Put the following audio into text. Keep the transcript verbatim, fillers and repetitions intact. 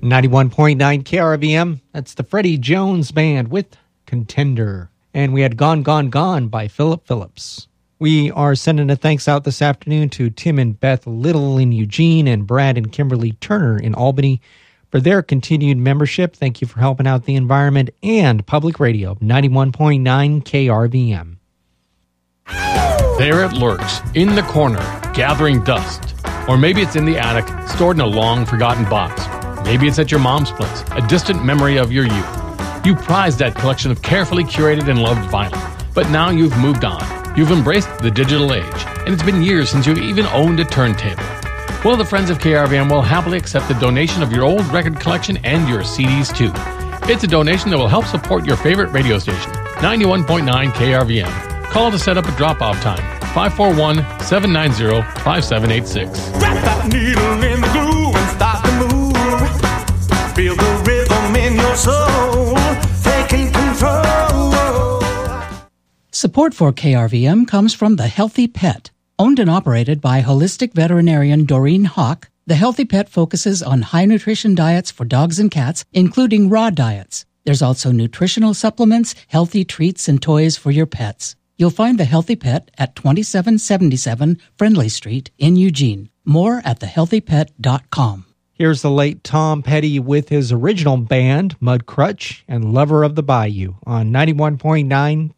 ninety-one point nine K R V M, that's the Freddie Jones Band with Contender. And we had Gone, Gone, Gone by Philip Phillips. We are sending a thanks out this afternoon to Tim and Beth Little in Eugene and Brad and Kimberly Turner in Albany for their continued membership. Thank you for helping out the environment and public radio, ninety-one point nine K R V M. There it lurks, in the corner, gathering dust. Or maybe it's in the attic, stored in a long forgotten box. Maybe it's at your mom's place, a distant memory of your youth. You prized that collection of carefully curated and loved vinyl, but now you've moved on. You've embraced the digital age, and it's been years since you've even owned a turntable. Well, the Friends of K R V M will happily accept the donation of your old record collection and your C Ds too. It's a donation that will help support your favorite radio station, ninety-one point nine K R V M. Call to set up a drop-off time, five four one, seven nine zero, five seven eight six. Wrap that needle in the glue and start to move. Feel the rhythm in your soul, taking control. Support for K R V M comes from The Healthy Pet. Owned and operated by holistic veterinarian Doreen Hawk, The Healthy Pet focuses on high-nutrition diets for dogs and cats, including raw diets. There's also nutritional supplements, healthy treats, and toys for your pets. You'll find The Healthy Pet at twenty-seven seventy-seven Friendly Street in Eugene. More at the healthy pet dot com. Here's the late Tom Petty with his original band, Mud Crutch and Lover of the Bayou on ninety-one point nine